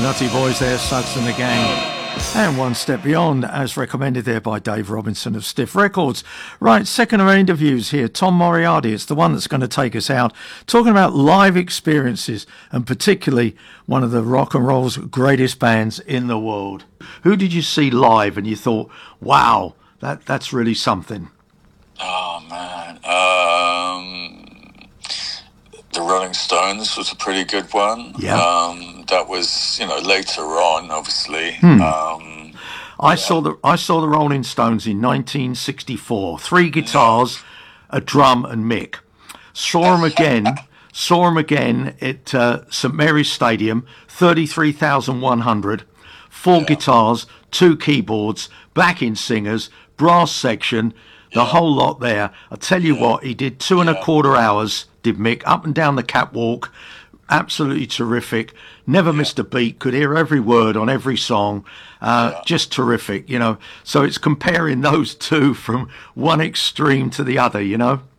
Nutty Boys there, Suggs and the Gang. And One Step Beyond, as recommended there by Dave Robinson of Stiff Records. Right, second of our interviews here, Tom Moriarty. It's the one that's going to take us out, talking about live experiences, and particularly one of the rock and roll's greatest bands in the world. Who did you see live and you thought, wow, that's really something? Oh, man. The Rolling Stones was a pretty good one. Yeah. That was, later on, obviously. I saw the Rolling Stones in 1964. 3 guitars, a drum, and Mick. Saw them again at St Mary's Stadium, 33,100. 4 guitars, 2 keyboards, backing singers, brass section, the whole lot there. I tell you what, he did 2.25 hours, did Mick, up and down the catwalk. Absolutely terrific. Never missed a beat. Could hear every word on every song. Just terrific, So it's comparing those two from one extreme to the other,